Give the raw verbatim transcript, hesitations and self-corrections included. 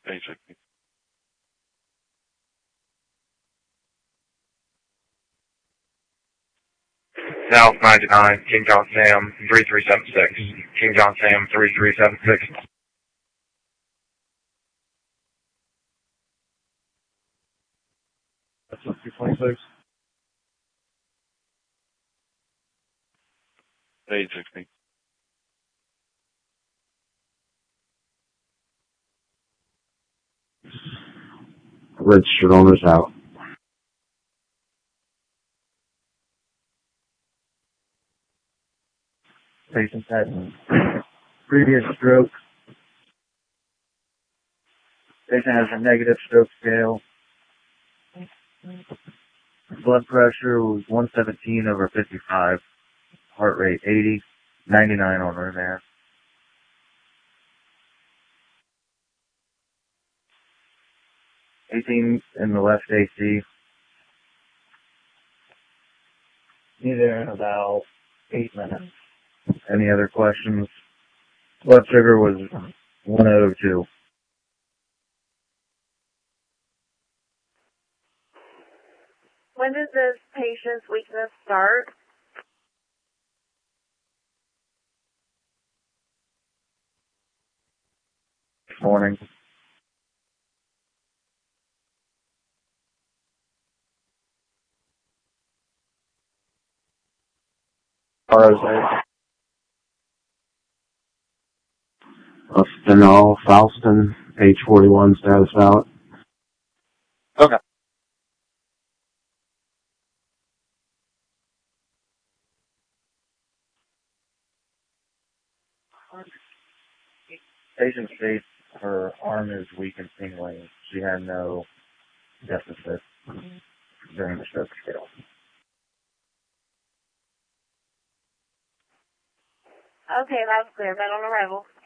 Stage sixty. South ninety-nine, King John Sam, three three seven six. King John Sam, three three seven six. That's two twenty-six. Stage sixty. Registered owners out. Patient had previous stroke. Patient has a negative stroke scale. Blood pressure was one seventeen over fifty-five. Heart rate eighty. ninety-nine on her there. eighteen in the left A C. Be there in about eight minutes. Any other questions? Blood sugar was one oh two. When does this patient's weakness start? Morning. R O S A. Phenol, Falston, H forty-one status out. Okay. Patient states her arm is weak and tingling. She had no deficit during the stroke scale. Okay, that's clear. Bed on arrival.